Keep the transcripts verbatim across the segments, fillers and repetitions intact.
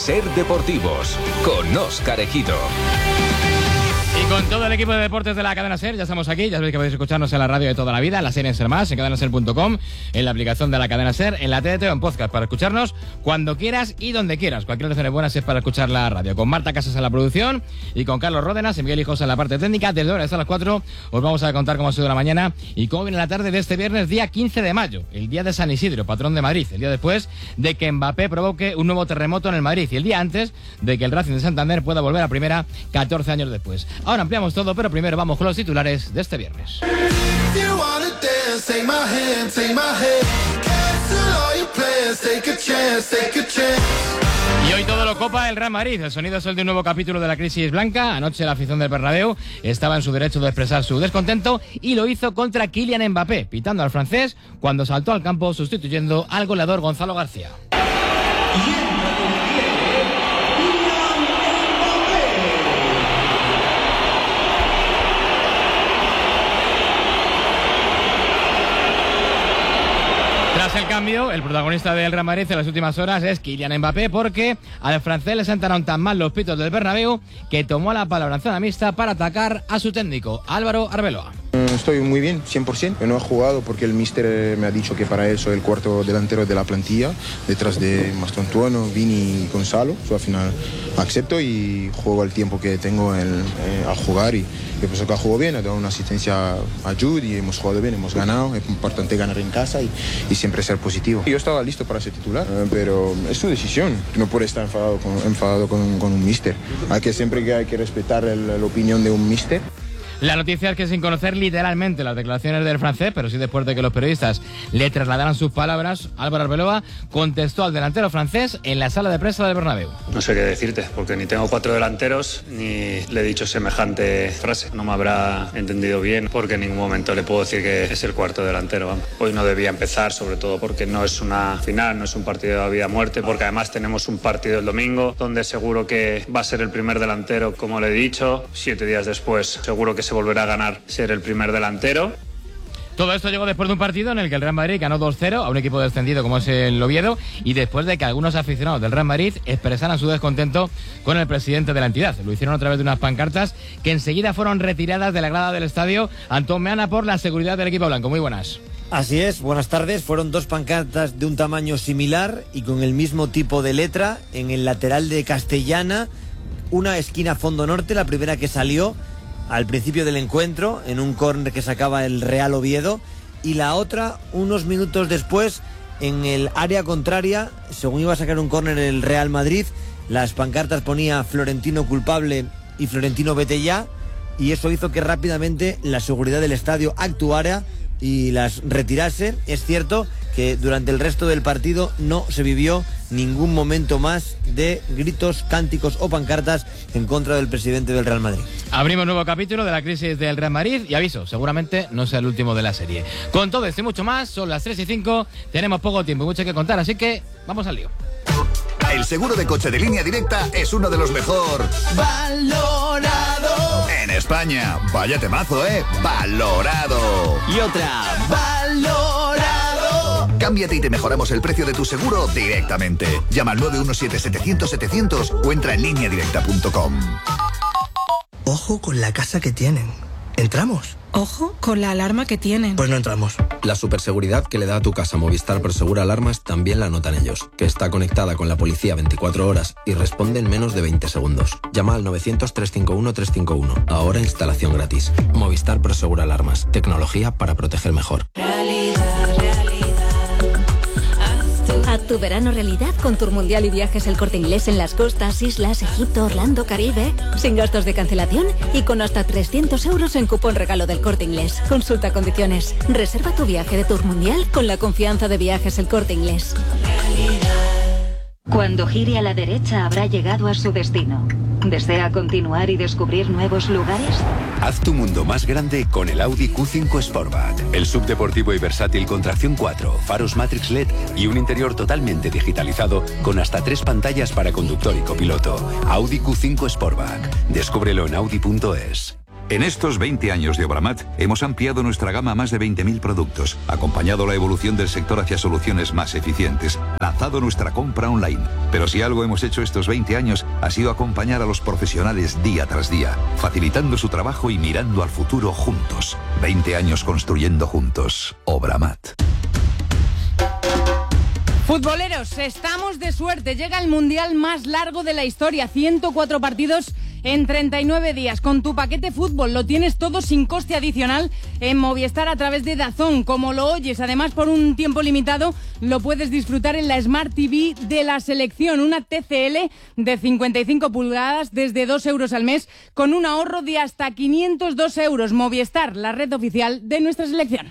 Ser Deportivos, con Óscar Ejido. Y con todo el equipo de deportes de la cadena SER, ya estamos aquí. Ya sabéis que podéis escucharnos en la radio de toda la vida, en la SER en SER Más, en cadena ser punto com, en la aplicación de la cadena SER, en la T D T o en podcast, para escucharnos cuando quieras y donde quieras. Cualquier hora buena es para escuchar la radio. Con Marta Casas en la producción y con Carlos Ródenas y Miguel Hijos en la parte técnica. Desde ahora hasta las cuatro os vamos a contar cómo ha sido la mañana y cómo viene la tarde de este viernes, día quince de mayo, el día de San Isidro, patrón de Madrid, el día después de que Mbappé provoque un nuevo terremoto en el Madrid y el día antes de que el Racing de Santander pueda volver a primera catorce años después. Ahora ampliamos todo, pero primero vamos con los titulares de este viernes. Y hoy todo lo copa el Real Madrid. El sonido es el de un nuevo capítulo de la crisis blanca. Anoche la afición del Bernabéu estaba en su derecho de expresar su descontento y lo hizo contra Kylian Mbappé, pitando al francés cuando saltó al campo sustituyendo al goleador Gonzalo García. Tras el cambio, el protagonista del Real Madrid en las últimas horas es Kylian Mbappé, porque al francés le sentaron tan mal los pitos del Bernabéu que tomó la palabra en zona mixta para atacar a su técnico, Álvaro Arbeloa. Estoy muy bien, cien por ciento. Yo no he jugado porque el míster me ha dicho que para él soy el cuarto delantero de la plantilla, detrás de Mastantuono, Vini y Gonzalo. Yo al final acepto y juego el tiempo que tengo el, eh, a jugar. Y yo pienso que ha jugado bien, ha dado una asistencia a Jude y hemos jugado bien, hemos ganado. Es importante ganar en casa y, y siempre ser positivo. Yo estaba listo para ser titular, eh, pero es su decisión. No puede estar enfadado con, enfadado con, con un míster. Hay que siempre que hay que respetar el, la opinión de un míster. La noticia es que sin conocer literalmente las declaraciones del francés, pero sí después de que los periodistas le trasladaran sus palabras, Álvaro Arbeloa contestó al delantero francés en la sala de prensa del Bernabéu. No sé qué decirte, porque ni tengo cuatro delanteros, ni le he dicho semejante frase. No me habrá entendido bien, porque en ningún momento le puedo decir que es el cuarto delantero. Vamos. Hoy no debía empezar, sobre todo porque no es una final, no es un partido de vida o muerte, porque además tenemos un partido el domingo, donde seguro que va a ser el primer delantero, como le he dicho. Siete días después, seguro que se volverá a ganar ser el primer delantero. Todo esto llegó después de un partido en el que el Real Madrid ganó dos cero a un equipo descendido como es el Oviedo, y después de que algunos aficionados del Real Madrid expresaran su descontento con el presidente de la entidad. Lo hicieron a través de unas pancartas que enseguida fueron retiradas de la grada del estadio Antón Meana por la seguridad del equipo blanco. Muy buenas. Así es, buenas tardes. Fueron dos pancartas de un tamaño similar y con el mismo tipo de letra en el lateral de Castellana, una esquina fondo norte, la primera que salió al principio del encuentro, en un córner que sacaba el Real Oviedo, y la otra unos minutos después en el área contraria, según iba a sacar un córner el Real Madrid. Las pancartas ponía Florentino culpable y Florentino vete ya, y eso hizo que rápidamente la seguridad del estadio actuara y las retirase. Es cierto que durante el resto del partido no se vivió ningún momento más de gritos, cánticos o pancartas en contra del presidente del Real Madrid. Abrimos un nuevo capítulo de la crisis del Real Madrid y aviso, seguramente no sea el último de la serie. Con todo esto y mucho más, son las tres y cinco, tenemos poco tiempo y mucho que contar, así que vamos al lío. El seguro de coche de Línea Directa es uno de los mejor valorado en España. Vaya temazo, ¿eh? Valorado. Y otra, valorado. Cámbiate y te mejoramos el precio de tu seguro directamente. Llama al nueve uno siete, setecientos, setecientos o entra en línea directa punto com. Ojo con la casa que tienen. ¿Entramos? Ojo con la alarma que tienen. Pues no entramos. La superseguridad que le da a tu casa Movistar Prosegura Alarmas también la notan ellos, que está conectada con la policía veinticuatro horas y responde en menos de veinte segundos. Llama al novecientos, trescientos cincuenta y uno, trescientos cincuenta y uno. Ahora instalación gratis. Movistar Prosegura Alarmas. Tecnología para proteger mejor. Realidad, realidad. Haz tu verano realidad con Tour Mundial y Viajes El Corte Inglés en las costas, islas, Egipto, Orlando, Caribe. Sin gastos de cancelación y con hasta trescientos euros en cupón regalo del Corte Inglés. Consulta condiciones. Reserva tu viaje de Tour Mundial con la confianza de Viajes El Corte Inglés. Cuando gire a la derecha habrá llegado a su destino. ¿Desea continuar y descubrir nuevos lugares? Haz tu mundo más grande con el Audi Q cinco Sportback. El subdeportivo y versátil con tracción cuatro, faros Matrix L E D y un interior totalmente digitalizado con hasta tres pantallas para conductor y copiloto. Audi Q cinco Sportback. Descúbrelo en audi punto es. En estos veinte años de Obramat hemos ampliado nuestra gama a más de veinte mil productos, acompañado la evolución del sector hacia soluciones más eficientes, lanzado nuestra compra online. Pero si algo hemos hecho estos veinte años ha sido acompañar a los profesionales día tras día, facilitando su trabajo y mirando al futuro juntos. veinte años construyendo juntos. Obramat. Futboleros, estamos de suerte. Llega el mundial más largo de la historia. ciento cuatro partidos en treinta y nueve días. Con tu paquete fútbol lo tienes todo sin coste adicional en Movistar a través de DAZN. Como lo oyes, además por un tiempo limitado lo puedes disfrutar en la Smart T V de la selección. Una T C L de cincuenta y cinco pulgadas desde dos euros al mes con un ahorro de hasta quinientos dos euros. Movistar, la red oficial de nuestra selección.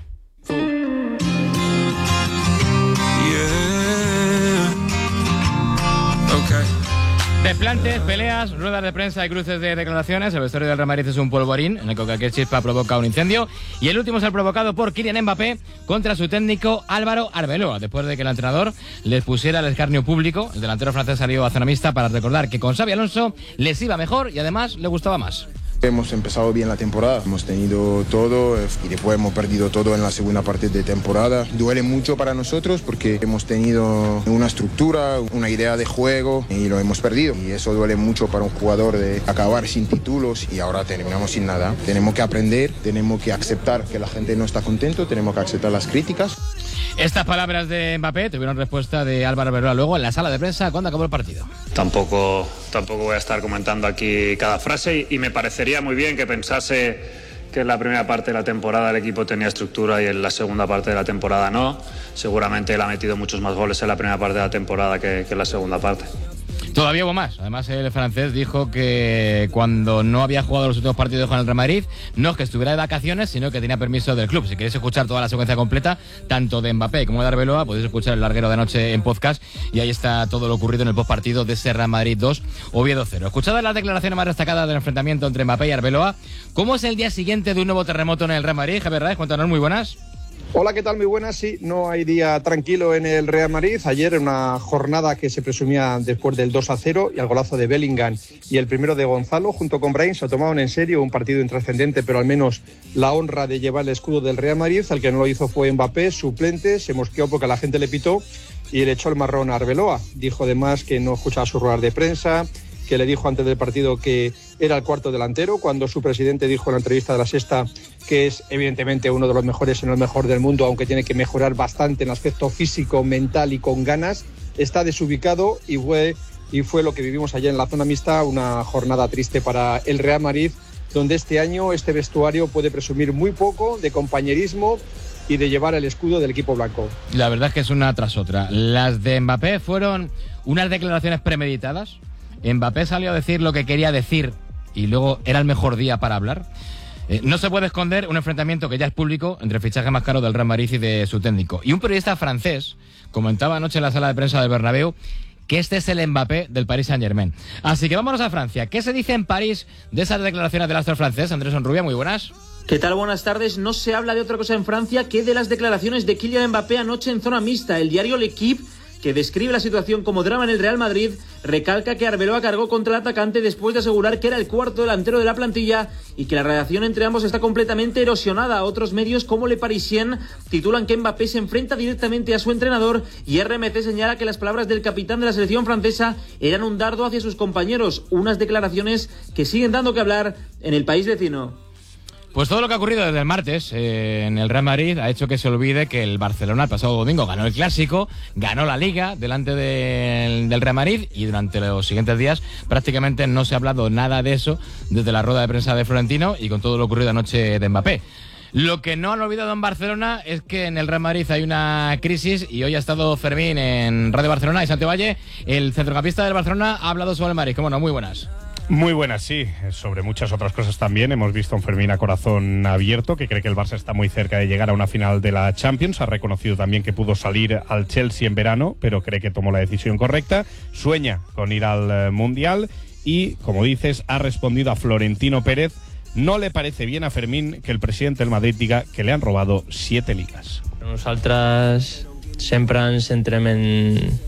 Desplantes, peleas, ruedas de prensa y cruces de declaraciones. El vestuario del Real Madrid es un polvorín en el que cualquier chispa provoca un incendio. Y el último es el provocado por Kylian Mbappé contra su técnico Álvaro Arbeloa, después de que el entrenador les pusiera el escarnio público. El delantero francés salió a zona mixta para recordar que con Xabi Alonso les iba mejor y además le gustaba más. Hemos empezado bien la temporada, hemos tenido todo y después hemos perdido todo en la segunda parte de temporada. Duele mucho para nosotros porque hemos tenido una estructura, una idea de juego y lo hemos perdido. Y eso duele mucho para un jugador de acabar sin títulos y ahora terminamos sin nada. Tenemos que aprender, tenemos que aceptar que la gente no está contento, tenemos que aceptar las críticas. Estas palabras de Mbappé tuvieron respuesta de Álvaro Arbeloa luego en la sala de prensa cuando acabó el partido. Tampoco, tampoco voy a estar comentando aquí cada frase y, y me parecería muy bien que pensase que en la primera parte de la temporada el equipo tenía estructura y en la segunda parte de la temporada no. Seguramente él ha metido muchos más goles en la primera parte de la temporada que, que en la segunda parte. Todavía hubo más. Además, el francés dijo que cuando no había jugado los últimos partidos con el Real Madrid, no es que estuviera de vacaciones, sino que tenía permiso del club. Si queréis escuchar toda la secuencia completa, tanto de Mbappé como de Arbeloa, podéis escuchar el larguero de anoche en podcast y ahí está todo lo ocurrido en el postpartido de ese Real Madrid dos, Oviedo cero. Escuchad las declaraciones más destacadas del enfrentamiento entre Mbappé y Arbeloa. ¿Cómo es el día siguiente de un nuevo terremoto en el Real Madrid? Javier Raez, cuéntanos, muy buenas. Hola, ¿qué tal? Muy buenas. Sí, no hay día tranquilo en el Real Madrid. Ayer, en una jornada que se presumía después del dos a cero y al golazo de Bellingham y el primero de Gonzalo, junto con Brahim, se tomaron en serio un partido intrascendente, pero al menos la honra de llevar el escudo del Real Madrid. El que no lo hizo fue Mbappé, suplente, se mosqueó porque la gente le pitó y le echó el marrón a Arbeloa. Dijo además que no escuchaba sus ruedas de prensa, que le dijo antes del partido que era el cuarto delantero, cuando su presidente dijo en la entrevista de La Sexta que es evidentemente uno de los mejores, si no el mejor del mundo, aunque tiene que mejorar bastante en el aspecto físico, mental y con ganas. Está desubicado y fue, y fue lo que vivimos ayer en la zona mixta, una jornada triste para el Real Madrid, donde este año este vestuario puede presumir muy poco de compañerismo y de llevar el escudo del equipo blanco. La verdad es que es una tras otra. Las de Mbappé fueron unas declaraciones premeditadas. Mbappé salió a decir lo que quería decir y luego era el mejor día para hablar. Eh, no se puede esconder un enfrentamiento que ya es público entre el fichaje más caro del Real Madrid y de su técnico. Y un periodista francés comentaba anoche en la sala de prensa del Bernabéu que este es el Mbappé del Paris Saint-Germain. Así que vámonos a Francia. ¿Qué se dice en París de esas declaraciones del astro francés? Andrés Onrubia, muy buenas. ¿Qué tal? Buenas tardes. No se habla de otra cosa en Francia que de las declaraciones de Kylian Mbappé anoche en zona mixta. El diario L'Equipe, que describe la situación como drama en el Real Madrid, recalca que Arbeloa cargó contra el atacante después de asegurar que era el cuarto delantero de la plantilla y que la relación entre ambos está completamente erosionada. Otros medios como Le Parisien titulan que Mbappé se enfrenta directamente a su entrenador y R M C señala que las palabras del capitán de la selección francesa eran un dardo hacia sus compañeros, unas declaraciones que siguen dando que hablar en el país vecino. Pues todo lo que ha ocurrido desde el martes eh, en el Real Madrid ha hecho que se olvide que el Barcelona el pasado domingo ganó el Clásico, ganó la Liga delante de, del Real Madrid y durante los siguientes días prácticamente no se ha hablado nada de eso desde la rueda de prensa de Florentino y con todo lo ocurrido anoche de Mbappé. Lo que no han olvidado en Barcelona es que en el Real Madrid hay una crisis y hoy ha estado Fermín en Radio Barcelona y Santiago Valle, el centrocampista del Barcelona, ha hablado sobre el Madrid. ¿Cómo no? Muy buenas. Muy buenas, sí. Sobre muchas otras cosas también. Hemos visto a un Fermín a corazón abierto que cree que el Barça está muy cerca de llegar a una final de la Champions. Ha reconocido también que pudo salir al Chelsea en verano, pero cree que tomó la decisión correcta. Sueña con ir al Mundial y, como dices, ha respondido a Florentino Pérez. No le parece bien a Fermín que el presidente del Madrid diga que le han robado siete ligas. Nosaltres sempre ens centrem en,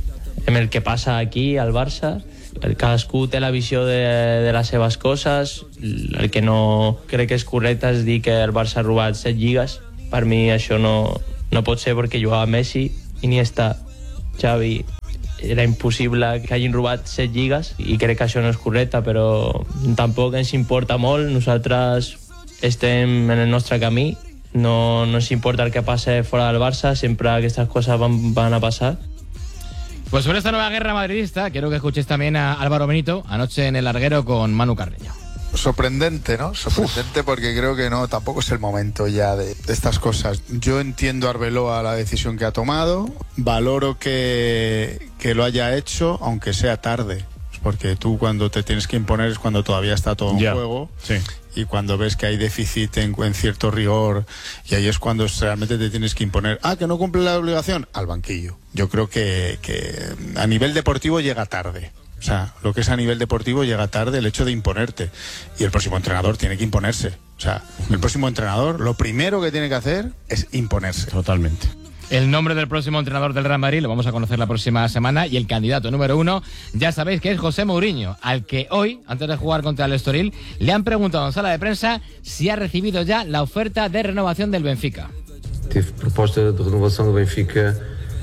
amb el que passa aquí al Barça. Cadascú té la visió de, de les seves coses. El que no crec que és correcte és dir que el Barça ha robat set lligues. Per mi això no, no pot ser, perquè jugava Messi, Iniesta, Xavi. Era impossible que hagin robat set lligues i crec que això no és correcte, però tampoc ens importa molt. Nosaltres estem en el nostre camí, no, no ens importa el que passe fora del Barça, sempre aquestes coses van, van a passar. Pues sobre esta nueva guerra madridista, quiero que escuches también a Álvaro Benito anoche en El Larguero con Manu Carreño. Sorprendente, ¿no? Sorprendente. Uf. Porque creo que no, tampoco es el momento ya de, de estas cosas. Yo entiendo a Arbeloa la decisión que ha tomado, valoro que, que lo haya hecho, aunque sea tarde. Porque tú cuando te tienes que imponer es cuando todavía está todo en yeah. juego. Sí. Y cuando ves que hay déficit en, en cierto rigor, y ahí es cuando realmente te tienes que imponer. Ah, que no cumple la obligación, al banquillo. Yo creo que, que a nivel deportivo llega tarde. O sea, lo que es a nivel deportivo llega tarde el hecho de imponerte. Y el próximo entrenador tiene que imponerse. O sea, el próximo entrenador lo primero que tiene que hacer es imponerse. Totalmente. El nombre del próximo entrenador del Real Madrid lo vamos a conocer la próxima semana, y el candidato número uno, ya sabéis que es José Mourinho, al que hoy, antes de jugar contra el Estoril, le han preguntado en sala de prensa si ha recibido ya la oferta de renovación del Benfica. Tive proposta de renovación del Benfica.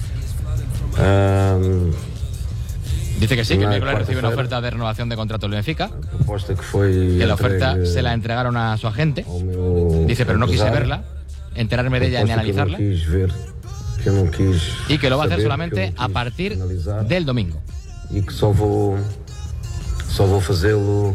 Um, Dice que sí, que el miércoles recibe una oferta de renovación de contrato del Benfica. Que la oferta se la entregaron a su agente. Dice, pero no quise verla, enterarme de ella ni analizarla. Y que lo va a hacer solamente a partir del domingo. Y que solo voy, solo voy a hacerlo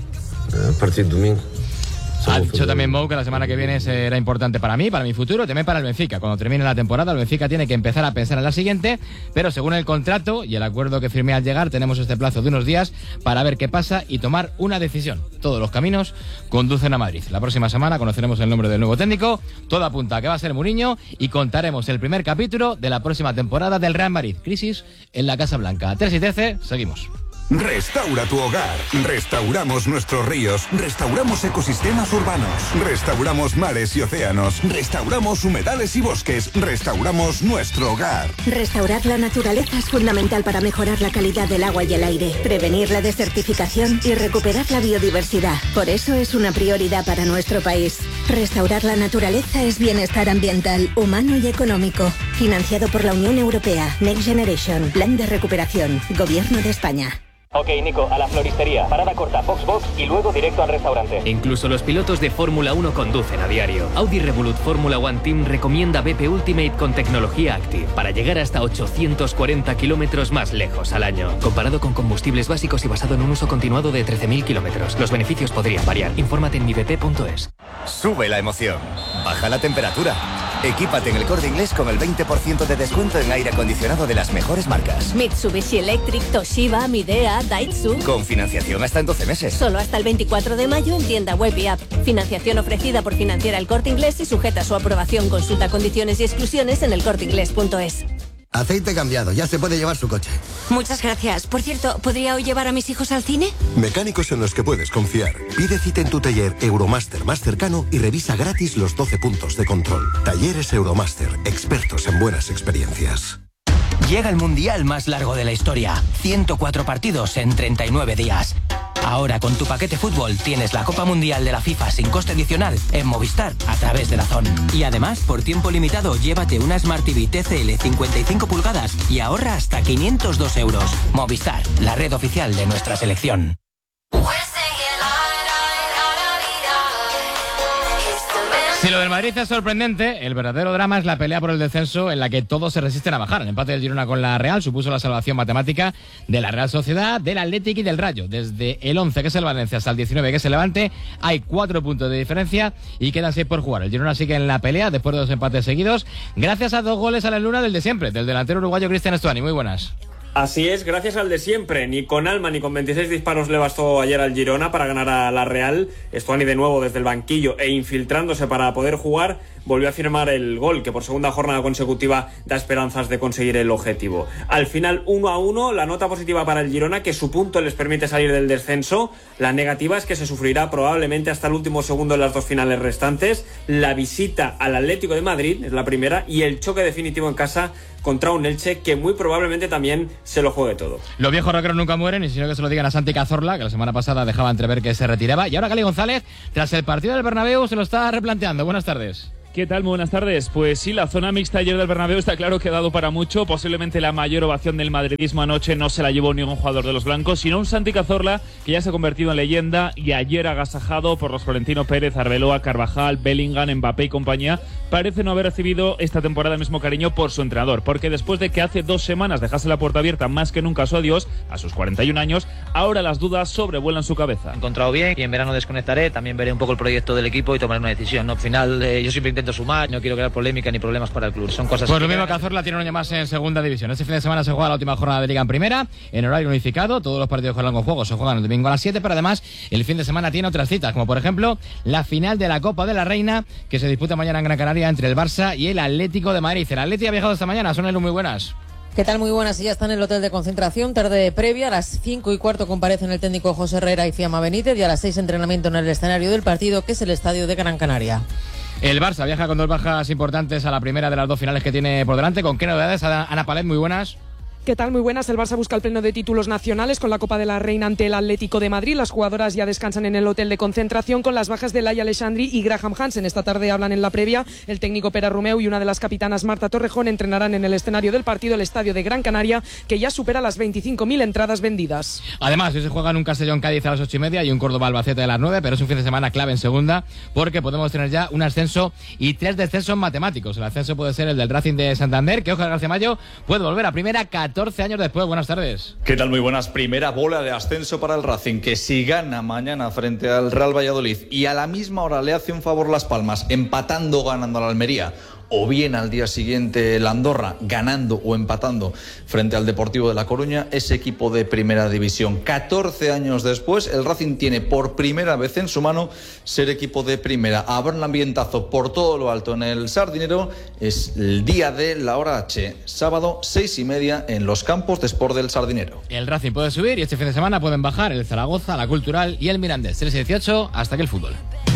a partir del domingo. Ha dicho también Mou que la semana que viene será importante para mí, para mi futuro, también para el Benfica. Cuando termine la temporada, el Benfica tiene que empezar a pensar en la siguiente, pero según el contrato y el acuerdo que firmé al llegar, tenemos este plazo de unos días para ver qué pasa y tomar una decisión. Todos los caminos conducen a Madrid. La próxima semana conoceremos el nombre del nuevo técnico, todo apunta a que va a ser Mourinho, y contaremos el primer capítulo de la próxima temporada del Real Madrid. Crisis en la Casa Blanca. tres y trece, seguimos. Restaura tu hogar. Restauramos nuestros ríos. Restauramos ecosistemas urbanos. Restauramos mares y océanos. Restauramos humedales y bosques. Restauramos nuestro hogar. Restaurar la naturaleza es fundamental para mejorar la calidad del agua y el aire, prevenir la desertificación y recuperar la biodiversidad. Por eso es una prioridad para nuestro país. Restaurar la naturaleza es bienestar ambiental, humano y económico. Financiado por la Unión Europea. Next Generation. Plan de recuperación. Gobierno de España. Ok, Nico, a la floristería, parada corta, Foxbox y luego directo al restaurante. Incluso los pilotos de Fórmula uno conducen a diario. Audi Revolut Fórmula One Team recomienda B P Ultimate con tecnología Active para llegar hasta ochocientos cuarenta kilómetros más lejos al año. Comparado con combustibles básicos y basado en un uso continuado de trece mil kilómetros. Los beneficios podrían variar. Infórmate en mi b p punto es. Sube la emoción. Baja la temperatura. Equípate en El Corte Inglés con el veinte por ciento de descuento en aire acondicionado de las mejores marcas. Mitsubishi Electric, Toshiba, Midea, Daitsu. Con financiación hasta en doce meses. Solo hasta el veinticuatro de mayo en tienda web y app. Financiación ofrecida por Financiera El Corte Inglés y sujeta a su aprobación. Consulta condiciones y exclusiones en el corte inglés punto es. Aceite cambiado, ya se puede llevar su coche. Muchas gracias. Por cierto, ¿podría hoy llevar a mis hijos al cine? Mecánicos en los que puedes confiar. Pide cita en tu taller Euromaster más cercano y revisa gratis los doce puntos de control. Talleres Euromaster, expertos en buenas experiencias. Llega el mundial más largo de la historia. ciento cuatro partidos en treinta y nueve días. Ahora con tu paquete fútbol tienes la Copa Mundial de la FIFA sin coste adicional en Movistar a través de DAZN. Y además, por tiempo limitado, llévate una Smart T V T C L cincuenta y cinco pulgadas y ahorra hasta quinientos dos euros. Movistar, la red oficial de nuestra selección. Si lo del Madrid es sorprendente, el verdadero drama es la pelea por el descenso en la que todos se resisten a bajar. El empate del Girona con la Real supuso la salvación matemática de la Real Sociedad, del Athletic y del Rayo. Desde el once, que es el Valencia, hasta el diecinueve, que es el Levante, hay cuatro puntos de diferencia y quedan seis por jugar. El Girona sigue en la pelea después de dos empates seguidos, gracias a dos goles a la luna del de siempre, del delantero uruguayo Cristian Stuani. Muy buenas. Así es, gracias al de siempre. Ni con alma ni con veintiséis disparos le bastó ayer al Girona para ganar a la Real. Stuani de nuevo desde el banquillo e infiltrándose para poder jugar, volvió a firmar el gol que por segunda jornada consecutiva da esperanzas de conseguir el objetivo. Al final uno a uno, la nota positiva para el Girona, que su punto les permite salir del descenso. La negativa es que se sufrirá probablemente hasta el último segundo en las dos finales restantes. La visita al Atlético de Madrid es la primera y el choque definitivo en casa contra un Elche que muy probablemente también se lo juegue todo. Los viejos rockeros nunca mueren, y si no que se lo digan a Santi Cazorla, que la semana pasada dejaba entrever que se retiraba. Y ahora Gali González, tras el partido del Bernabéu, se lo está replanteando. Buenas tardes. ¿Qué tal? Muy buenas tardes. Pues sí, la zona mixta ayer del Bernabéu está claro que ha dado para mucho. Posiblemente la mayor ovación del madridismo anoche no se la llevó ningún jugador de los blancos, sino un Santi Cazorla que ya se ha convertido en leyenda y ayer agasajado por los Florentino Pérez, Arbeloa, Carvajal, Bellingham, Mbappé y compañía. Parece no haber recibido esta temporada el mismo cariño por su entrenador, porque después de que hace dos semanas dejase la puerta abierta más que nunca a su adiós, a sus cuarenta y un años, ahora las dudas sobrevuelan su cabeza. He encontrado bien y en verano desconectaré, también veré un poco el proyecto del equipo y tomaré una decisión. ¿No? Al final eh, yo siempre intento sumar, no quiero crear polémica ni problemas para el club. Son cosas Pues que lo mismo quedan. Cazorla tiene un año más en segunda división. Este fin de semana se juega la última jornada de Liga en primera, en horario unificado. Todos los partidos con largo juego se juegan el domingo a las siete, pero además el fin de semana tiene otras citas, como por ejemplo la final de la Copa de la Reina, que se disputa mañana en Gran Canaria entre el Barça y el Atlético de Madrid. El Atlético ha viajado esta mañana, son muy buenas. ¿Qué tal? Muy buenas. Ya está en el hotel de concentración. Tarde previa, a las cinco y cuarto comparecen el técnico José Herrera y Fiamma Benítez, y a las seis entrenamiento en el escenario del partido, que es el estadio de Gran Canaria. El Barça viaja con dos bajas importantes a la primera de las dos finales que tiene por delante. ¿Con qué novedades? Ana Palet, muy buenas. ¿Qué tal? Muy buenas. El Barça busca el pleno de títulos nacionales con la Copa de la Reina ante el Atlético de Madrid. Las jugadoras ya descansan en el hotel de concentración con las bajas de Laia Alexandri y Graham Hansen. Esta tarde hablan en la previa. El técnico Pere Romeu y una de las capitanas Marta Torrejón entrenarán en el escenario del partido, el estadio de Gran Canaria, que ya supera las veinticinco mil entradas vendidas. Además, hoy se juegan un Castellón-Cádiz a las ocho y media y un Córdoba-Albacete a las nueve, pero es un fin de semana clave en segunda porque podemos tener ya un ascenso y tres descensos matemáticos. El ascenso puede ser el del Racing de Santander, que Óscar García Mayo puede volver a primera catorce años después. Buenas tardes. ¿Qué tal? Muy buenas. Primera bola de ascenso para el Racing, que si gana mañana frente al Real Valladolid y a la misma hora le hace un favor Las Palmas, empatando ganando a la Almería, o bien al día siguiente el Andorra, ganando o empatando frente al Deportivo de La Coruña, ese equipo de primera división. catorce años después, el Racing tiene por primera vez en su mano ser equipo de primera. Habrá un ambientazo por todo lo alto en el Sardinero. Es el día de la hora H, sábado seis y media en los campos de Sport del Sardinero. El Racing puede subir y este fin de semana pueden bajar el Zaragoza, la Cultural y el Mirandés. tres y dieciocho, hasta aquí el fútbol.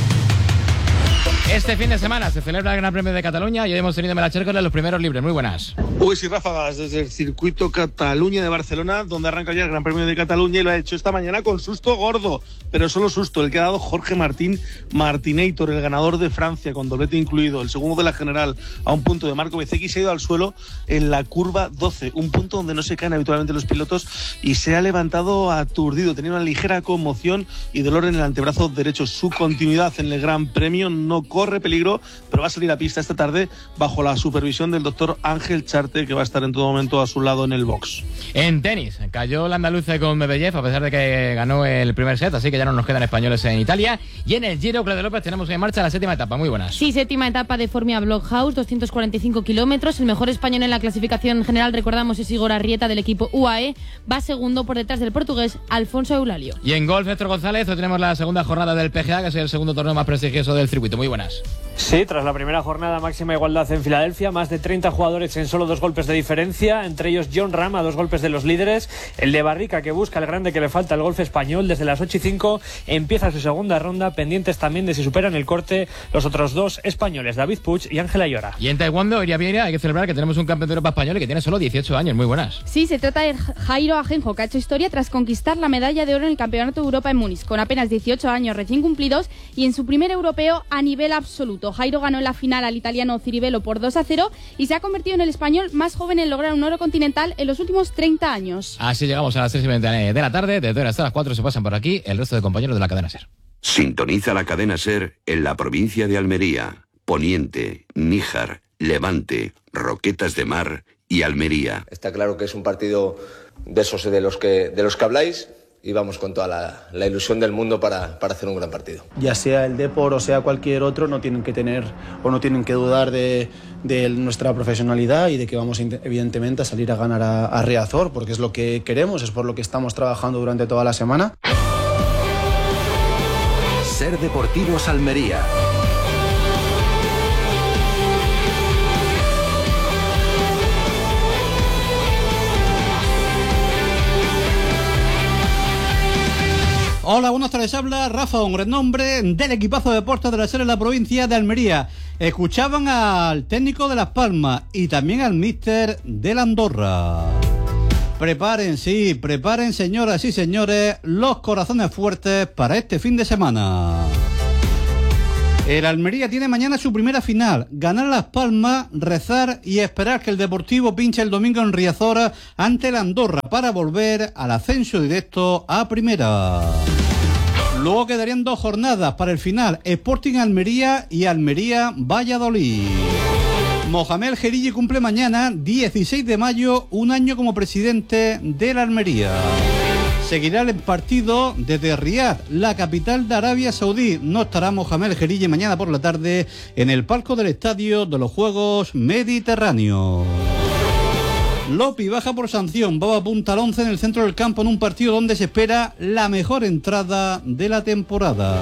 Este fin de semana se celebra el Gran Premio de Cataluña y hoy hemos tenido en Melachércoles los primeros libres. Muy buenas. Uy, sí, ráfagas desde el circuito Cataluña de Barcelona, donde arranca ya el Gran Premio de Cataluña, y lo ha hecho esta mañana con susto gordo, pero solo susto el que ha dado Jorge Martín Martinator, el ganador de Francia, con doblete incluido, el segundo de la general, a un punto de Marco Bezzecchi. Se ha ido al suelo en la curva doce, un punto donde no se caen habitualmente los pilotos, y se ha levantado aturdido, tenía una ligera conmoción y dolor en el antebrazo derecho. Su continuidad en el Gran Premio no corre peligro, pero va a salir a pista esta tarde bajo la supervisión del doctor Ángel Charte, que va a estar en todo momento a su lado en el box. En tenis, cayó el andaluce con Medvedev a pesar de que ganó el primer set, así que ya no nos quedan españoles en Italia. Y en el Giro, Claudia López, tenemos en marcha la séptima etapa. Muy buenas. Sí, séptima etapa de Formia Blockhouse, doscientos cuarenta y cinco kilómetros. El mejor español en la clasificación general, recordamos, es Igor Arrieta del equipo U A E. Va segundo por detrás del portugués Alfonso Eulalio. Y en golf, Héctor González, hoy tenemos la segunda jornada del P G A, que es el segundo torneo más prestigioso del circuito. Muy buenas. Sí, tras la primera jornada, máxima igualdad en Filadelfia, más de treinta jugadores en solo dos golpes de diferencia, entre ellos John Ram a dos golpes de los líderes, el de Barrica, que busca el grande que le falta al golf español. Desde las ocho y cinco empieza su segunda ronda, pendientes también de si superan el corte los otros dos españoles, David Puig y Ángela Llora. Y en Taekwondo, Iria Vieira, hay que celebrar que tenemos un campeón de Europa español y que tiene solo dieciocho años. Muy buenas. Sí, se trata de Jairo Ajenjo, que ha hecho historia tras conquistar la medalla de oro en el Campeonato de Europa en Múnich, con apenas dieciocho años recién cumplidos y en su primer europeo a nivel absoluto. Jairo ganó en la final al italiano Ciribello por dos a cero y se ha convertido en el español más joven en lograr un oro continental en los últimos treinta años. Así llegamos a las tres y veinte de la tarde. Desde ahora hasta las cuatro se pasan por aquí el resto de compañeros de la cadena SER. Sintoniza la cadena SER en la provincia de Almería, Poniente, Níjar, Levante, Roquetas de Mar y Almería. Está claro que es un partido de esos de los que, de los que habláis, y vamos con toda la, la ilusión del mundo para, para hacer un gran partido. Ya sea el Depor o sea cualquier otro, no tienen que tener o no tienen que dudar de, de nuestra profesionalidad y de que vamos evidentemente a salir a ganar a, a Riazor, porque es lo que queremos, es por lo que estamos trabajando durante toda la semana. SER Deportivos Almería. Hola, buenas tardes. Habla Rafa, un gran nombre del equipazo de deportes de la SER en la provincia de Almería. Escuchaban al técnico de Las Palmas y también al míster de la Andorra. Preparen, sí, preparen, señoras y señores, los corazones fuertes para este fin de semana. El Almería tiene mañana su primera final. Ganar Las Palmas, rezar y esperar que el Deportivo pinche el domingo en Riazor ante la Andorra para volver al ascenso directo a primera. Luego quedarían dos jornadas para el final: Sporting Almería y Almería Valladolid. Mohamed El Jeriji cumple mañana, dieciséis de mayo, un año como presidente de la Almería. Seguirá el partido desde Riad, la capital de Arabia Saudí. No estará Mohamed El Jeriji mañana por la tarde en el palco del estadio de los Juegos Mediterráneos. Lopi baja por sanción, va a apuntar once en el centro del campo en un partido donde se espera la mejor entrada de la temporada.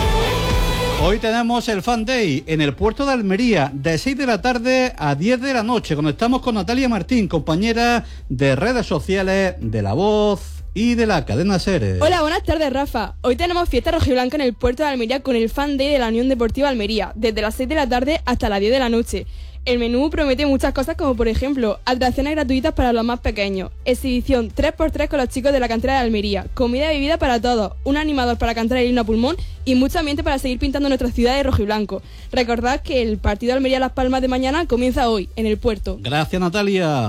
Hoy tenemos el Fan Day en el puerto de Almería, de seis de la tarde a diez de la noche. Conectamos con Natalia Martín, compañera de redes sociales de La Voz y de la cadena SER. Hola, buenas tardes, Rafa. Hoy tenemos fiesta rojiblanca en el puerto de Almería con el Fan Day de la Unión Deportiva Almería, desde las seis de la tarde hasta las diez de la noche. El menú promete muchas cosas, como por ejemplo atracciones gratuitas para los más pequeños, exhibición tres por tres con los chicos de la cantera de Almería, comida y bebida para todos, un animador para cantar el himno a pulmón y mucho ambiente para seguir pintando nuestra ciudad de rojo y blanco. Recordad que el partido Almería-Las Palmas de mañana comienza hoy, en el puerto. Gracias, Natalia.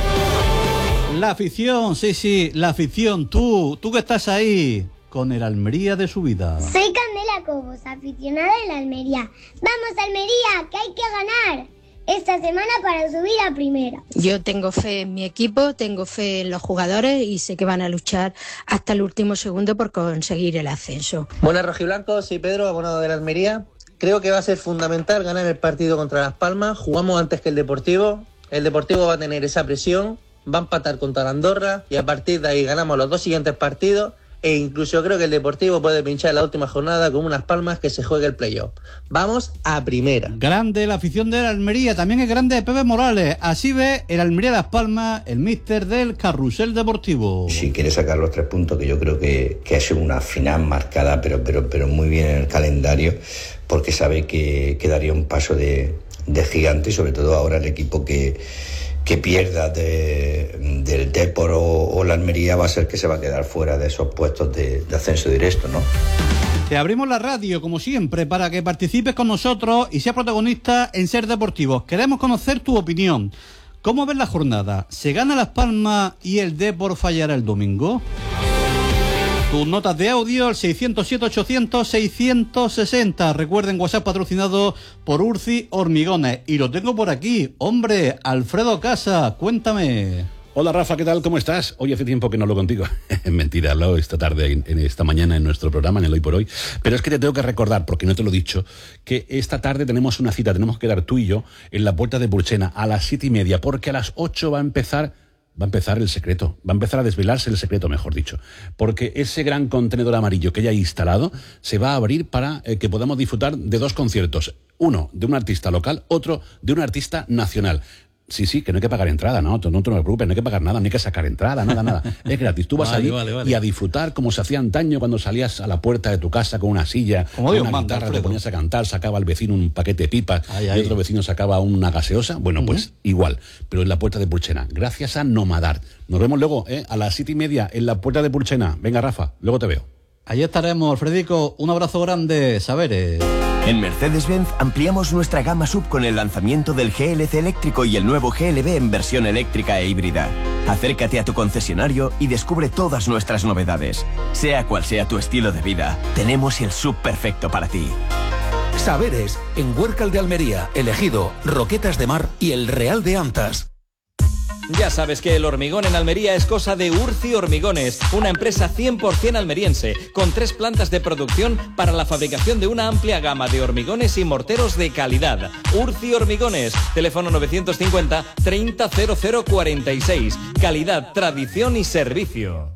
La afición, sí, sí, la afición. Tú, tú que estás ahí con el Almería de su vida. Soy Candela Cobos, aficionada de la Almería. ¡Vamos, Almería, que hay que ganar esta semana para subir a primera! Yo tengo fe en mi equipo, tengo fe en los jugadores y sé que van a luchar hasta el último segundo por conseguir el ascenso. Buenas, rojiblancos, soy Pedro, abonado de la Almería. Creo que va a ser fundamental ganar el partido contra Las Palmas. Jugamos antes que el Deportivo. El Deportivo va a tener esa presión, va a empatar contra la Andorra y a partir de ahí ganamos los dos siguientes partidos. E incluso creo que el Deportivo puede pinchar la última jornada con unas Palmas que se juegue el playoff. Vamos a primera. Grande la afición de la Almería, también es grande Pepe Morales. Así ve el Almería Las Palmas, el míster del Carrusel Deportivo. Si quiere sacar los tres puntos, que yo creo que, que ha sido una final marcada, pero, pero, pero muy bien en el calendario, porque sabe que, que daría un paso de, de gigante, y sobre todo ahora el equipo que que pierda de, del Depor o, o la Almería va a ser que se va a quedar fuera de esos puestos de, de ascenso directo, ¿no? Te abrimos la radio, como siempre, para que participes con nosotros y seas protagonista en Ser Deportivos. Queremos conocer tu opinión. ¿Cómo ves la jornada? ¿Se gana Las Palmas y el Depor fallará el domingo? Tus notas de audio al seiscientos siete, ochocientos, seiscientos sesenta. Recuerden, WhatsApp patrocinado por Urci Hormigones. Y lo tengo por aquí. Hombre, Alfredo Casa, cuéntame. Hola, Rafa, ¿qué tal? ¿Cómo estás? Hoy hace tiempo que no hablo contigo. Mentira, hablo esta tarde, en, en esta mañana en nuestro programa, en el Hoy por Hoy. Pero es que te tengo que recordar, porque no te lo he dicho, que esta tarde tenemos una cita, tenemos que quedar tú y yo en la Puerta de Burchena a las siete y media, porque a las ocho va a empezar... Va a empezar el secreto, va a empezar a desvelarse el secreto, mejor dicho, porque ese gran contenedor amarillo que ya hay instalado se va a abrir para eh, que podamos disfrutar de dos conciertos, uno de un artista local, otro de un artista nacional. Sí, sí, que no hay que pagar entrada, no, no te, no te preocupes, no hay que pagar nada, no hay que sacar entrada, nada, nada. Es gratis, tú vas vale, a ir vale, vale. y a disfrutar como se hacía antaño cuando salías a la puerta de tu casa con una silla, como con una manda, guitarra, Alfredo. Te ponías a cantar, sacaba el vecino un paquete de pipas ay, y ay. otro vecino sacaba una gaseosa. Bueno, uh-huh. pues igual, pero en la Puerta de Burchena, gracias a Nomadart. Nos vemos luego, ¿eh? a las siete y media en la Puerta de Burchena. Venga, Rafa, luego te veo. Ahí estaremos, Alfredico, un abrazo grande, Saberes. En Mercedes-Benz ampliamos nuestra gama sub con el lanzamiento del G L C eléctrico y el nuevo G L B en versión eléctrica e híbrida. Acércate a tu concesionario y descubre todas nuestras novedades. Sea cual sea tu estilo de vida, tenemos el sub perfecto para ti. Saberes, en Huércal de Almería, El Ejido, Roquetas de Mar y El Real de Antas. Ya sabes que el hormigón en Almería es cosa de Urci Hormigones, una empresa cien por ciento almeriense, con tres plantas de producción para la fabricación de una amplia gama de hormigones y morteros de calidad. Urci Hormigones, teléfono novecientos cincuenta, treinta, cero cero cuarenta y seis. Calidad, tradición y servicio.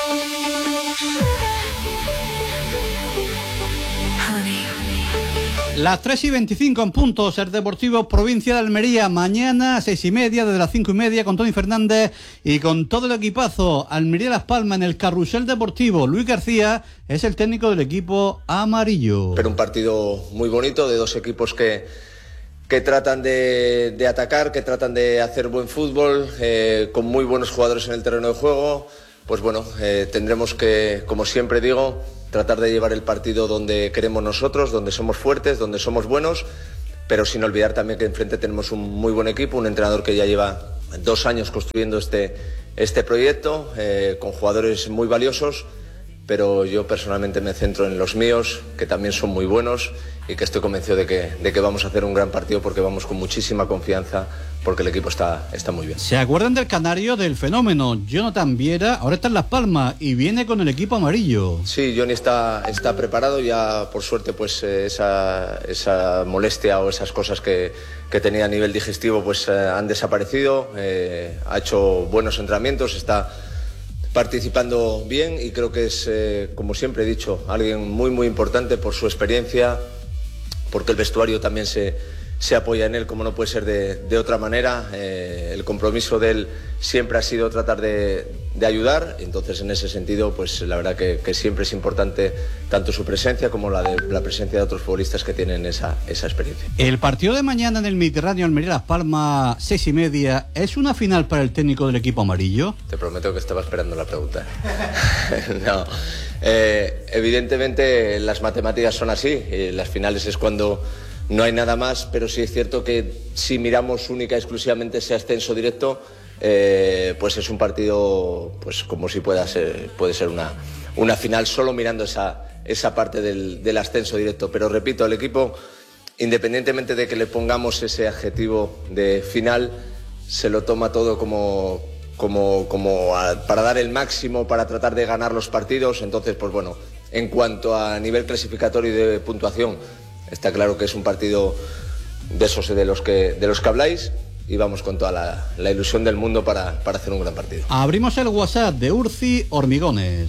Honey. Las tres y veinticinco en puntos, el Deportivo Provincia de Almería, mañana seis y media, desde las cinco y media, con Tony Fernández y con todo el equipazo. Almería Las Palmas en el carrusel deportivo. Luis García es el técnico del equipo amarillo. Pero un partido muy bonito de dos equipos que, que tratan de, de atacar, que tratan de hacer buen fútbol, eh, con muy buenos jugadores en el terreno de juego. Pues bueno, eh, tendremos que, como siempre digo, tratar de llevar el partido donde queremos nosotros, donde somos fuertes, donde somos buenos, pero sin olvidar también que enfrente tenemos un muy buen equipo, un entrenador que ya lleva dos años construyendo este, este proyecto, eh, con jugadores muy valiosos, pero yo personalmente me centro en los míos, que también son muy buenos y que estoy convencido de que, de que vamos a hacer un gran partido porque vamos con muchísima confianza, porque el equipo está, está muy bien. ¿Se acuerdan del canario del fenómeno? Jonathan Viera, ahora está en Las Palmas y viene con el equipo amarillo. Sí, Johnny está, está preparado, ya por suerte pues eh, esa, esa molestia o esas cosas que, que tenía a nivel digestivo pues eh, han desaparecido, eh, ha hecho buenos entrenamientos, está participando bien y creo que es, eh, como siempre he dicho, alguien muy muy importante por su experiencia, porque el vestuario también se, se apoya en él como no puede ser de, de otra manera. Eh, el compromiso de él siempre ha sido tratar de, de ayudar, entonces en ese sentido pues la verdad que, que siempre es importante tanto su presencia como la, de, la presencia de otros futbolistas que tienen esa, esa experiencia. El partido de mañana en el Mediterráneo Almería Las Palmas, seis y media, ¿es una final para el técnico del equipo amarillo? Te prometo que estaba esperando la pregunta. No, eh, evidentemente las matemáticas son así, eh, las finales es cuando no hay nada más, pero sí es cierto que si miramos única y exclusivamente ese ascenso directo, eh, pues es un partido, pues como si pueda ser, puede ser una, una final solo mirando esa, esa parte del, del ascenso directo. Pero repito, el equipo, independientemente de que le pongamos ese adjetivo de final, se lo toma todo como, como, como a, para dar el máximo, para tratar de ganar los partidos. Entonces, pues bueno, en cuanto a nivel clasificatorio y de puntuación, está claro que es un partido de esos de los que, de los que habláis y vamos con toda la, la ilusión del mundo para, para hacer un gran partido. Abrimos el WhatsApp de Urci Hormigones.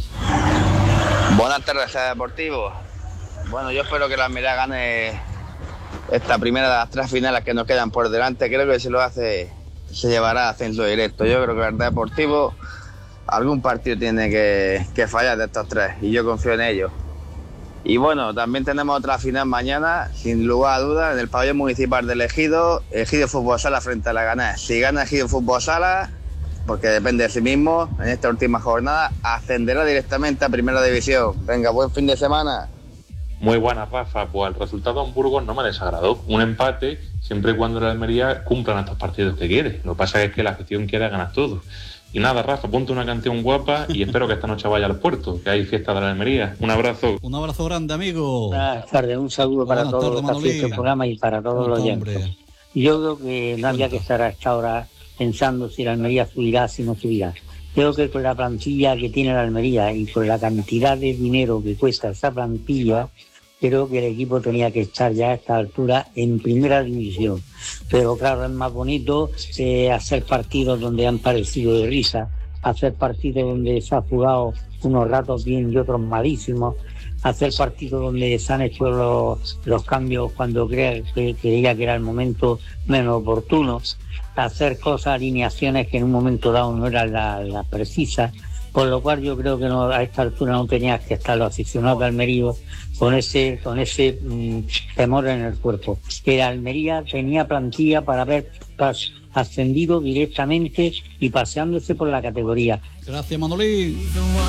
Buenas tardes, Deportivo. Bueno, yo espero que la Almería gane esta primera de las tres finales que nos quedan por delante. Creo que si lo hace se llevará a ascenso directo. Yo creo que el Deportivo algún partido tiene que, que fallar de estos tres y yo confío en ello. Y bueno, también tenemos otra final mañana, sin lugar a dudas, en el pabellón municipal del Ejido, Ejido Fútbol Sala frente a la Ganés. Si gana Ejido Fútbol Sala, porque depende de sí mismo, en esta última jornada, ascenderá directamente a Primera División. Venga, buen fin de semana. Muy buena, Rafa. Pues el resultado en Burgos no me desagradó. Un empate, siempre y cuando la Almería cumplan estos partidos que quiere. Lo que pasa es que la afición quiere ganar todo. Y nada, Rafa, ponte una canción guapa y espero que esta noche vaya al puerto, que hay fiesta de la Almería. Un abrazo. Un abrazo grande, amigo. Buenas tardes, un saludo para Buenas todos tardes, los que hacen este programa y para todos los oyentes. Yo creo que no había que estar a esta hora pensando si la Almería subirá, si no subirá. Creo que con la plantilla que tiene la Almería y con la cantidad de dinero que cuesta esa plantilla, creo que el equipo tenía que estar ya a esta altura en Primera División. Pero claro, es más bonito eh, hacer partidos donde han parecido de risa, hacer partidos donde se ha jugado unos ratos bien y otros malísimos, hacer partidos donde se han hecho los, los cambios cuando crea, que, creía que era el momento menos oportuno, hacer cosas, alineaciones que en un momento dado no eran las la precisas. Por lo cual yo creo que no, a esta altura no tenías que estar los aficionados de Almería con ese con ese mmm, temor en el cuerpo. Que Almería tenía plantilla para haber pas, ascendido directamente y paseándose por la categoría. Gracias, Manolín.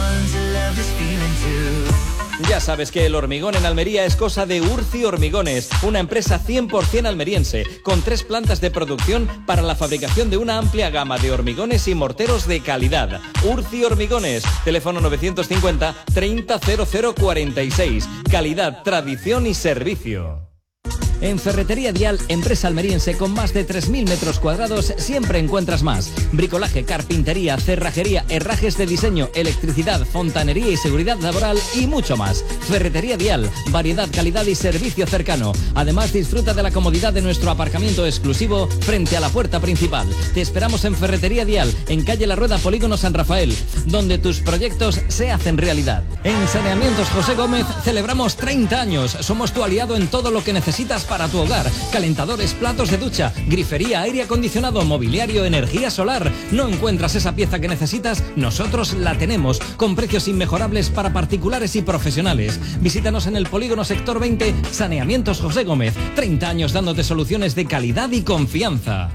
Ya sabes que el hormigón en Almería es cosa de Urci Hormigones, una empresa cien por ciento almeriense, con tres plantas de producción para la fabricación de una amplia gama de hormigones y morteros de calidad. Urci Hormigones, teléfono novecientos cincuenta, treinta, cero cero cuarenta y seis. Calidad, tradición y servicio. En Ferretería Dial, empresa almeriense con más de tres mil metros cuadrados, siempre encuentras más. Bricolaje, carpintería, cerrajería, herrajes de diseño, electricidad, fontanería y seguridad laboral y mucho más. Ferretería Dial, variedad, calidad y servicio cercano. Además, disfruta de la comodidad de nuestro aparcamiento exclusivo frente a la puerta principal. Te esperamos en Ferretería Dial, en calle La Rueda, Polígono San Rafael, donde tus proyectos se hacen realidad. En Saneamientos José Gómez celebramos treinta años. Somos tu aliado en todo lo que necesitas para tu hogar. Calentadores, platos de ducha, grifería, aire acondicionado, mobiliario, energía solar. ¿No encuentras esa pieza que necesitas? Nosotros la tenemos, con precios inmejorables para particulares y profesionales. Visítanos en el Polígono Sector veinte, Saneamientos José Gómez. treinta años dándote soluciones de calidad y confianza.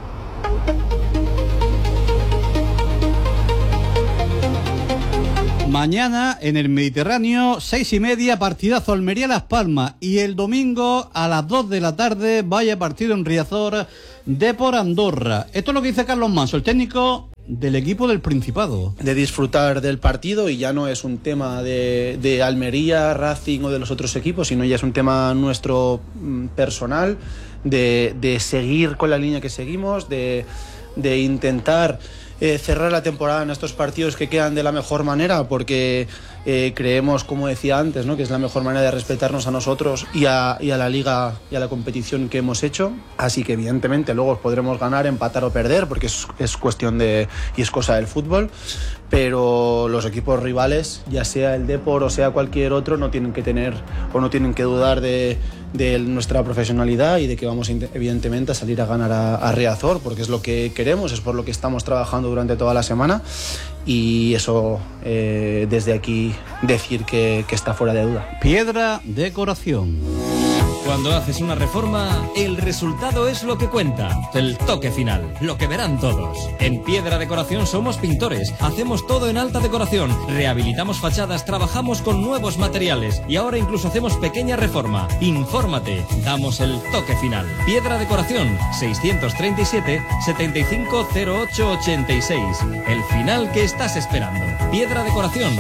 Mañana en el Mediterráneo, seis y media, partidazo Almería-Las Palmas. Y el domingo a las dos de la tarde, vaya partido en Riazor, Depor Andorra. Esto es lo que dice Carlos Manso, el técnico del equipo del Principado. De disfrutar del partido, y ya no es un tema de, de Almería, Racing o de los otros equipos, sino ya es un tema nuestro personal, de, de seguir con la línea que seguimos, de, de intentar Eh, cerrar la temporada en estos partidos que quedan de la mejor manera, porque eh, creemos, como decía antes, ¿no?, que es la mejor manera de respetarnos a nosotros y a, y a la liga y a la competición que hemos hecho. Así que evidentemente luego podremos ganar, empatar o perder, porque es, es cuestión de y es cosa del fútbol, pero los equipos rivales, ya sea el Depor o sea cualquier otro, no tienen que tener o no tienen que dudar de, de nuestra profesionalidad y de que vamos evidentemente a salir a ganar a, a Riazor, porque es lo que queremos, es por lo que estamos trabajando durante toda la semana, y eso eh, desde aquí decir que, que está fuera de duda. Piedra Decoración. Cuando haces una reforma, el resultado es lo que cuenta, el toque final, lo que verán todos. En Piedra Decoración somos pintores, hacemos todo en alta decoración, rehabilitamos fachadas, trabajamos con nuevos materiales y ahora incluso hacemos pequeña reforma. Infórmate, damos el toque final. Piedra Decoración, seiscientos treinta y siete, setenta y cinco cero ocho ochenta y seis. El final que estás esperando. Piedra Decoración.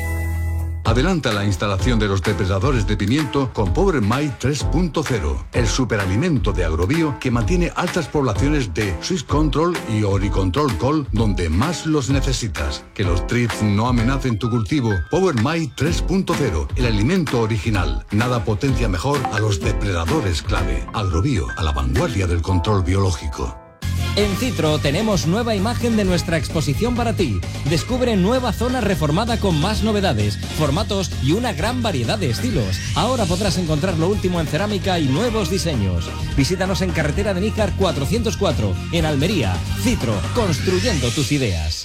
Adelanta la instalación de los depredadores de pimiento con Power My tres punto cero, el superalimento de Agrobio que mantiene altas poblaciones de Swiss Control y Oricontrol Col donde más los necesitas. Que los thrips no amenacen tu cultivo. Power My tres punto cero, el alimento original. Nada potencia mejor a los depredadores clave. Agrobio, a la vanguardia del control biológico. En Citro tenemos nueva imagen de nuestra exposición para ti. Descubre nueva zona reformada con más novedades, formatos y una gran variedad de estilos. Ahora podrás encontrar lo último en cerámica y nuevos diseños. Visítanos en carretera de Níjar cuatrocientos cuatro, en Almería. Citro, construyendo tus ideas.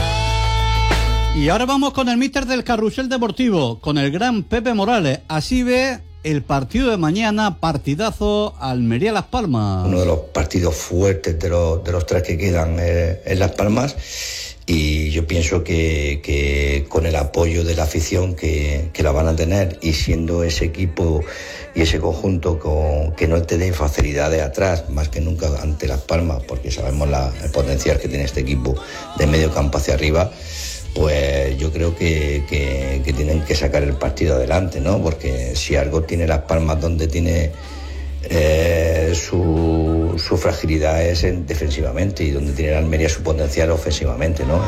Y ahora vamos con el míster del Carrusel Deportivo, con el gran Pepe Morales. Así ve el partido de mañana, partidazo Almería-Las Palmas. Uno de los partidos fuertes de los, de los tres que quedan eh, en Las Palmas, y yo pienso que, que con el apoyo de la afición que, que la van a tener, y siendo ese equipo y ese conjunto con, que no te den facilidades atrás, más que nunca ante Las Palmas, porque sabemos la, el potencial que tiene este equipo de medio campo hacia arriba, pues yo creo que, que, que tienen que sacar el partido adelante, ¿no? Porque si algo tiene Las Palmas donde tiene eh, su, su fragilidad es en, defensivamente, y donde tiene la Almería su potencial ofensivamente, ¿no?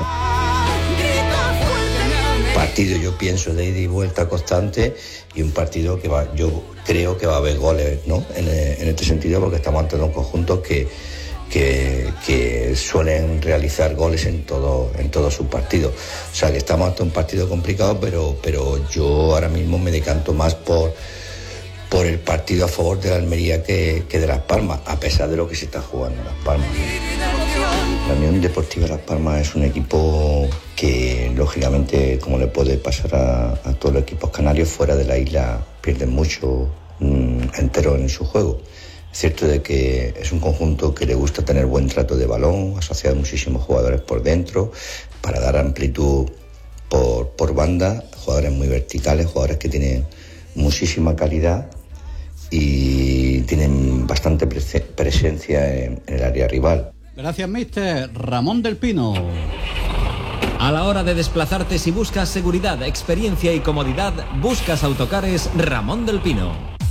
Partido, yo pienso, de ida y vuelta constante, y un partido que va, yo creo que va a haber goles, ¿no? En, en este sentido, porque estamos ante un conjunto que Que, que suelen realizar goles en todo en todos sus partidos. O sea que estamos ante un partido complicado, pero, pero yo ahora mismo me decanto más por, por el partido a favor de la Almería que, que de Las Palmas, a pesar de lo que se está jugando en Las Palmas. La Unión Deportiva Las Palmas es un equipo que, lógicamente, como le puede pasar a, a todos los equipos canarios fuera de la isla, pierden mucho mm, entero en su juego. Es cierto de que es un conjunto que le gusta tener buen trato de balón, asociado a muchísimos jugadores por dentro, para dar amplitud por, por banda, jugadores muy verticales, jugadores que tienen muchísima calidad y tienen bastante pre- presencia en, en el área rival. Gracias, míster Ramón del Pino. A la hora de desplazarte, si buscas seguridad, experiencia y comodidad, buscas Autocares Ramón del Pino.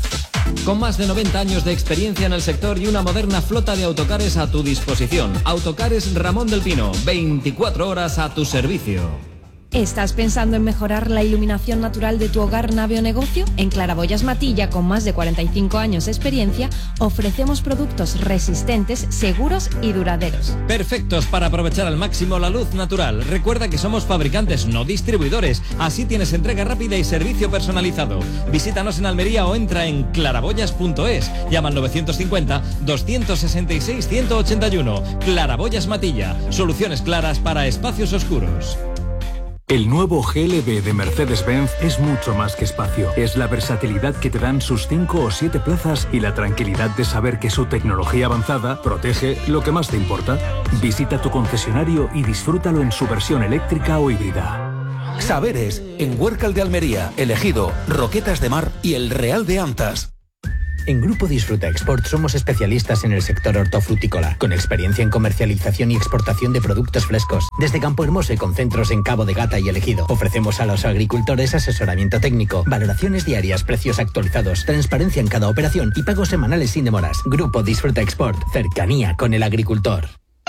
Con más de noventa años de experiencia en el sector y una moderna flota de autocares a tu disposición. Autocares Ramón del Pino, veinticuatro horas a tu servicio. ¿Estás pensando en mejorar la iluminación natural de tu hogar, nave o negocio? En Claraboyas Matilla, con más de cuarenta y cinco años de experiencia, ofrecemos productos resistentes, seguros y duraderos. Perfectos para aprovechar al máximo la luz natural. Recuerda que somos fabricantes, no distribuidores. Así tienes entrega rápida y servicio personalizado. Visítanos en Almería o entra en claraboyas punto es. Llama al novecientos cincuenta, doscientos sesenta y seis, ciento ochenta y uno. Claraboyas Matilla. Soluciones claras para espacios oscuros. El nuevo G L B de Mercedes-Benz es mucho más que espacio. Es la versatilidad que te dan sus cinco o siete plazas y la tranquilidad de saber que su tecnología avanzada protege lo que más te importa. Visita tu concesionario y disfrútalo en su versión eléctrica o híbrida. Saberes, en Huércal de Almería, Elegido, Roquetas de Mar y El Real de Antas. En Grupo Disfruta Export somos especialistas en el sector hortofrutícola, con experiencia en comercialización y exportación de productos frescos. Desde Campo Hermoso y con centros en Cabo de Gata y Elegido, ofrecemos a los agricultores asesoramiento técnico, valoraciones diarias, precios actualizados, transparencia en cada operación y pagos semanales sin demoras. Grupo Disfruta Export, cercanía con el agricultor.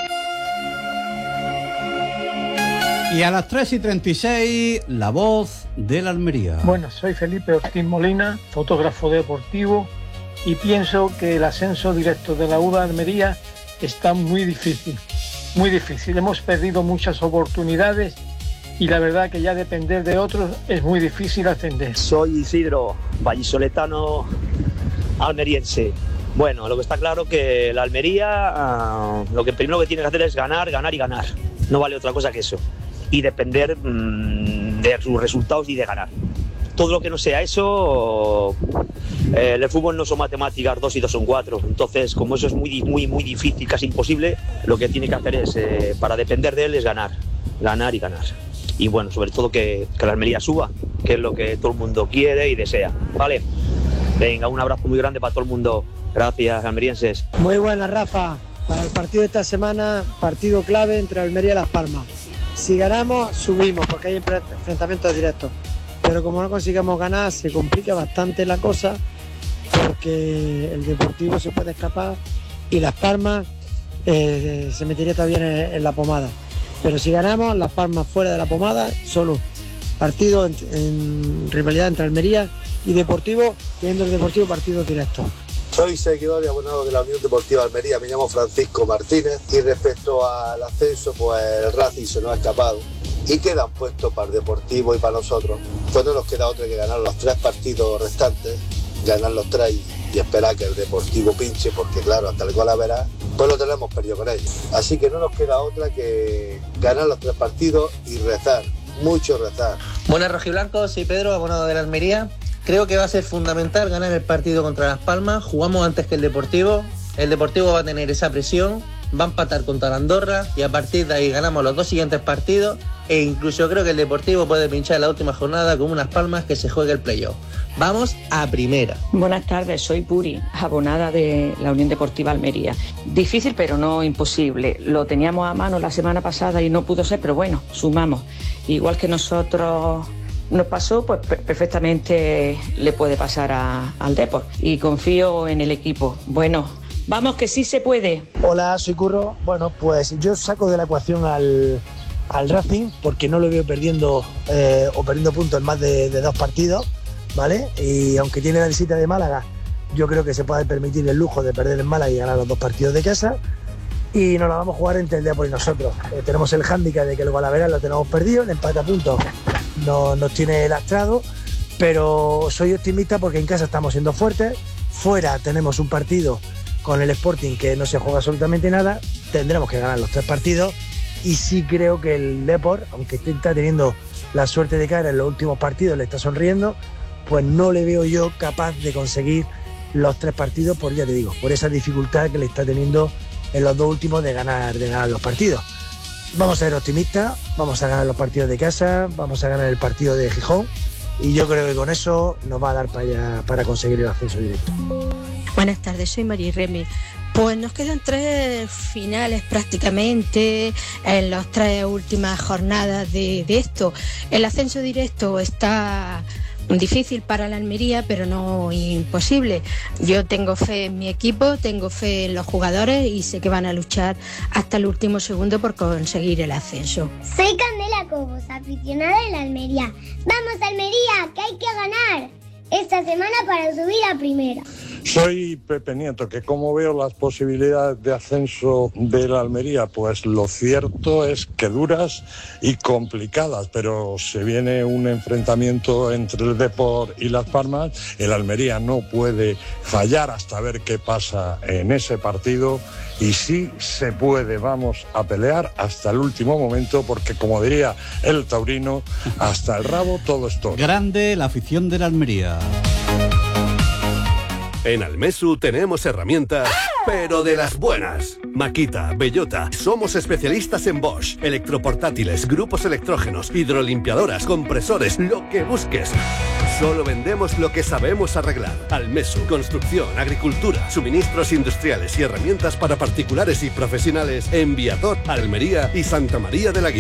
Y a las tres y treinta y seis, la voz de la Almería. Bueno, soy Felipe Ortiz Molina, fotógrafo deportivo, y pienso que el ascenso directo de la U D A Almería está muy difícil, muy difícil. Hemos perdido muchas oportunidades y la verdad que ya depender de otros es muy difícil ascender. Soy Isidro, vallisoletano almeriense. Bueno, lo que está claro que la Almería, uh, lo que primero que tiene que hacer es ganar, ganar y ganar. No vale otra cosa que eso. Y depender mmm, de sus resultados y de ganar. Todo lo que no sea eso, eh, el fútbol no son matemáticas, dos y dos son cuatro. Entonces, como eso es muy, muy, muy difícil, casi imposible, lo que tiene que hacer es, eh, para depender de él, es ganar, ganar y ganar. Y bueno, sobre todo que, que la Almería suba, que es lo que todo el mundo quiere y desea. ¿Vale? Venga, un abrazo muy grande para todo el mundo. Gracias, almerienses. Muy buena, Rafa. Para el partido de esta semana, partido clave entre Almería y Las Palmas. Si ganamos, subimos, porque hay enfrentamientos directos. Pero como no consigamos ganar, se complica bastante la cosa, porque el Deportivo se puede escapar y Las Palmas eh, se metería todavía en, en la pomada. Pero si ganamos, Las Palmas fuera de la pomada, solo partido en, en rivalidad entre Almería y Deportivo, teniendo el Deportivo partidos directos. Soy seguidor y abonado de la Unión Deportiva Almería, me llamo Francisco Martínez y respecto al ascenso, pues el Racing se nos ha escapado y quedan puestos para el Deportivo y para nosotros. Pues no nos queda otra que ganar los tres partidos restantes, ganar los tres y esperar que el Deportivo pinche, porque claro, hasta el gol a verás, pues lo tenemos perdido con ellos. Así que no nos queda otra que ganar los tres partidos y rezar, mucho rezar. Buenas rojiblancos, soy Pedro, abonado de la Almería. Creo que va a ser fundamental ganar el partido contra Las Palmas. Jugamos antes que el Deportivo. El Deportivo va a tener esa presión, va a empatar contra la Andorra y a partir de ahí ganamos los dos siguientes partidos e incluso creo que el Deportivo puede pinchar la última jornada con unas Palmas que se juegue el playoff. Vamos a primera. Buenas tardes, soy Puri, abonada de la Unión Deportiva Almería. Difícil pero no imposible. Lo teníamos a mano la semana pasada y no pudo ser, pero bueno, sumamos. Igual que nosotros nos pasó, pues perfectamente le puede pasar a, al Depor. Y confío en el equipo. Bueno, vamos que sí se puede. Hola, soy Curro. Bueno, pues yo saco de la ecuación al, al Racing porque no lo veo perdiendo eh, o perdiendo puntos en más de, de dos partidos, ¿vale? Y aunque tiene la visita de Málaga, yo creo que se puede permitir el lujo de perder en Málaga y ganar los dos partidos de casa. Y nos la vamos a jugar entre el Depor y nosotros. Eh, tenemos el hándicap de que el Guadalajara lo tenemos perdido, el empate a puntos no, nos tiene lastrado, pero soy optimista porque en casa estamos siendo fuertes, fuera tenemos un partido con el Sporting que no se juega absolutamente nada, tendremos que ganar los tres partidos y sí creo que el Depor, aunque está teniendo la suerte de caer en los últimos partidos, le está sonriendo, pues no le veo yo capaz de conseguir los tres partidos, por ya te digo, por esa dificultad que le está teniendo en los dos últimos de ganar, de ganar los partidos. Vamos a ser optimistas, vamos a ganar los partidos de casa, vamos a ganar el partido de Gijón y yo creo que con eso nos va a dar para, allá, para conseguir el ascenso directo. Buenas tardes, soy Mari Remy. Pues nos quedan tres finales prácticamente en las tres últimas jornadas de, de esto. El ascenso directo está Difícil para la Almería, pero no imposible. Yo tengo fe en mi equipo, tengo fe en los jugadores y sé que van a luchar hasta el último segundo por conseguir el ascenso. Soy Candela Cobos, aficionada de la Almería. ¡Vamos, Almería, que hay que ganar esta semana para subir a primera! Soy Pepe Nieto, que como veo las posibilidades de ascenso de la Almería, pues lo cierto es que duras y complicadas, pero se viene un enfrentamiento entre el Depor y Las Palmas. El Almería no puede fallar hasta ver qué pasa en ese partido y sí se puede, vamos a pelear hasta el último momento, porque como diría el taurino, hasta el rabo todo es todo. Grande la afición de la Almería. En Almesu tenemos herramientas, pero de las buenas. Makita, Bellota, somos especialistas en Bosch, electroportátiles, grupos electrógenos, hidrolimpiadoras, compresores, lo que busques. Solo vendemos lo que sabemos arreglar. Almesu, construcción, agricultura, suministros industriales y herramientas para particulares y profesionales en Viator, Almería y Santa María de la Guía.